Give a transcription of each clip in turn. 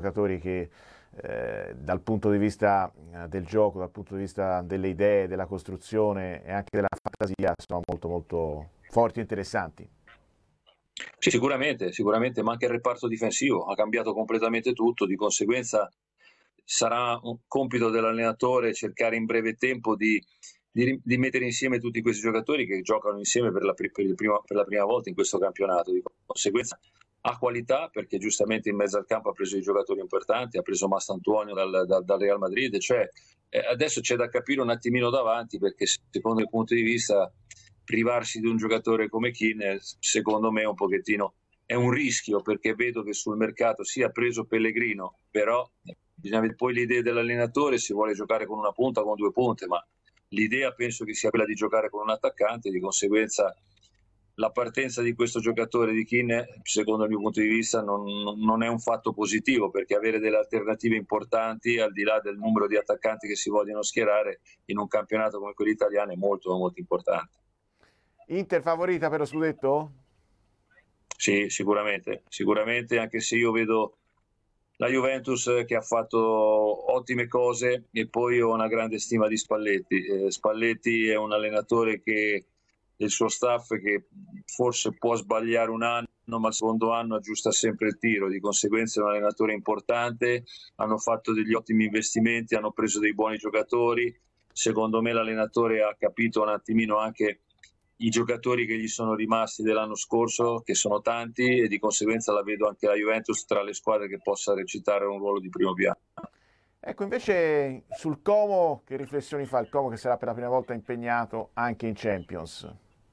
giocatori che dal punto di vista del gioco, dal punto di vista delle idee, della costruzione e anche della fantasia sono molto molto forti e interessanti. Sì, sicuramente, ma anche il reparto difensivo ha cambiato completamente tutto, di conseguenza sarà un compito dell'allenatore cercare in breve tempo di mettere insieme tutti questi giocatori che giocano insieme per la prima volta in questo campionato. Di conseguenza ha qualità perché giustamente in mezzo al campo ha preso i giocatori importanti, ha preso Mastantuono dal Real Madrid, cioè adesso c'è da capire un attimino davanti perché secondo il punto di vista privarsi di un giocatore come Keane secondo me un pochettino è un rischio perché vedo che sul mercato si è preso Pellegrino, però bisogna vedere poi le idee dell'allenatore, se vuole giocare con una punta o con due punte, ma l'idea penso che sia quella di giocare con un attaccante, di conseguenza la partenza di questo giocatore di Keane, secondo il mio punto di vista, non è un fatto positivo perché avere delle alternative importanti al di là del numero di attaccanti che si vogliono schierare in un campionato come quello italiano è molto molto importante. Inter favorita per lo scudetto? Sì, sicuramente, anche se io vedo la Juventus che ha fatto ottime cose e poi ho una grande stima di Spalletti. Spalletti è un allenatore che il suo staff che forse può sbagliare un anno, ma il secondo anno aggiusta sempre il tiro, di conseguenza è un allenatore importante, hanno fatto degli ottimi investimenti, hanno preso dei buoni giocatori, secondo me l'allenatore ha capito un attimino anche i giocatori che gli sono rimasti dell'anno scorso, che sono tanti, e di conseguenza la vedo anche la Juventus tra le squadre che possa recitare un ruolo di primo piano. Ecco, invece sul Como, che riflessioni fa il Como che sarà per la prima volta impegnato anche in Champions?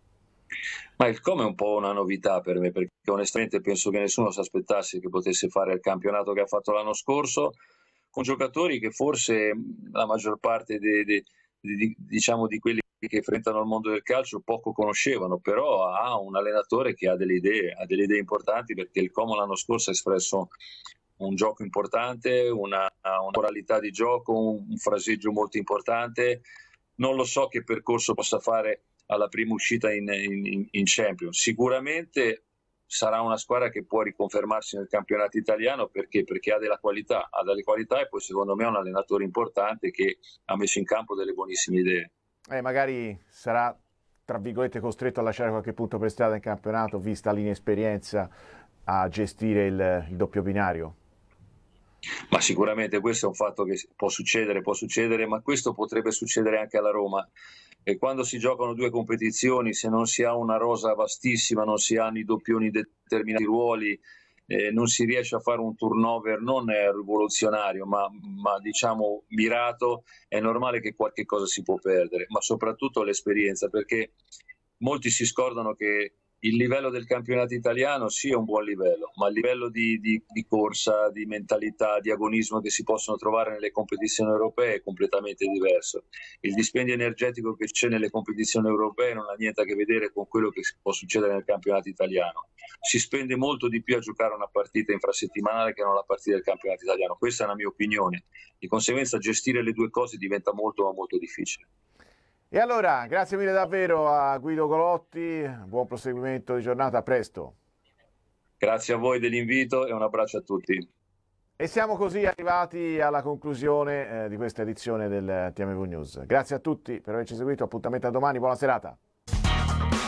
Ma il Como è un po' una novità per me, perché onestamente penso che nessuno si aspettasse che potesse fare il campionato che ha fatto l'anno scorso, con giocatori che forse la maggior parte diciamo, di quelli che frequentano il mondo del calcio poco conoscevano, però ha un allenatore che ha delle idee importanti perché il Como l'anno scorso ha espresso un gioco importante, una moralità di gioco, un fraseggio molto importante. Non lo so che percorso possa fare alla prima uscita in Champions. Sicuramente sarà una squadra che può riconfermarsi nel campionato italiano perché ha delle qualità e poi secondo me è un allenatore importante che ha messo in campo delle buonissime idee. Magari sarà, tra virgolette, costretto a lasciare qualche punto per strada in campionato, vista l'inesperienza a gestire il doppio binario. Ma sicuramente questo è un fatto che può succedere, ma questo potrebbe succedere anche alla Roma. E quando si giocano due competizioni, se non si ha una rosa vastissima, non si hanno i doppioni determinati ruoli, non si riesce a fare un turnover non rivoluzionario, ma diciamo mirato, è normale che qualche cosa si può perdere, ma soprattutto l'esperienza, perché molti si scordano che il livello del campionato italiano sì è un buon livello, ma il livello di corsa, di mentalità, di agonismo che si possono trovare nelle competizioni europee è completamente diverso. Il dispendio energetico che c'è nelle competizioni europee non ha niente a che vedere con quello che può succedere nel campionato italiano. Si spende molto di più a giocare una partita infrasettimanale che non la partita del campionato italiano. Questa è la mia opinione. Di conseguenza gestire le due cose diventa molto molto difficile. E allora, grazie mille davvero a Guido Golotti, buon proseguimento di giornata, a presto. Grazie a voi dell'invito e un abbraccio a tutti. E siamo così arrivati alla conclusione di questa edizione del TMV News. Grazie a tutti per averci seguito, appuntamento a domani, buona serata.